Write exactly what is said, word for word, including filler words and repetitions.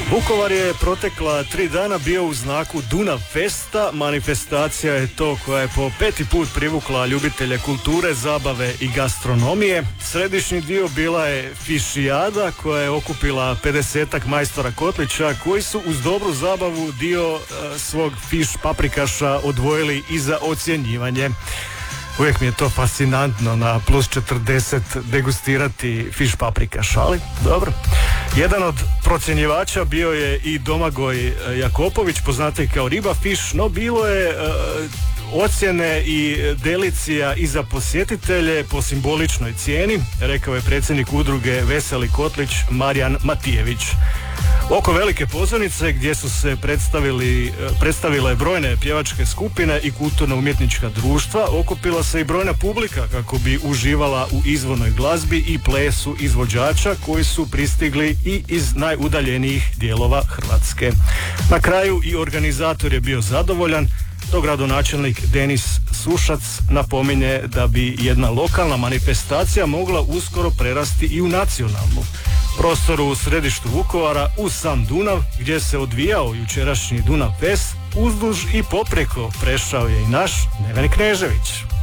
Vukovar je protekla tri dana bio u znaku Dunav Festa. Manifestacija je to koja je po peti put privukla ljubitelje kulture, zabave i gastronomije. Središnji dio bila je fišijada koja je okupila pedesetak majstora kotlića koji su uz dobru zabavu dio uh, svog fiš paprikaša odvojili i za ocjenjivanje. Uvijek mi je to fascinantno na plus četrdeset degustirati fiš paprikaš, ali dobro. Jedan od procjenjivača bio je i Domagoj Jakopović, poznatiji kao Riba Fiš, no bilo je uh, ocjene i delicija i za posjetitelje po simboličnoj cijeni, rekao je predsjednik udruge Veseli Kotlić Marijan Matijević. Oko velike pozornice gdje su se predstavili, predstavile brojne pjevačke skupine i kulturno-umjetnička društva, okupila se i brojna publika kako bi uživala u izvornoj glazbi i plesu izvođača koji su pristigli i iz najudaljenijih dijelova Hrvatske. Na kraju i organizator je bio zadovoljan, to gradonačelnik Denis Sušac napominje da bi jedna lokalna manifestacija mogla uskoro prerasti i u nacionalnu. Prostoru u središtu Vukovara uz sam Dunav, gdje se odvijao jučerašnji Dunav Fest, uzduž i popreko prešao je i naš Neven Knežević.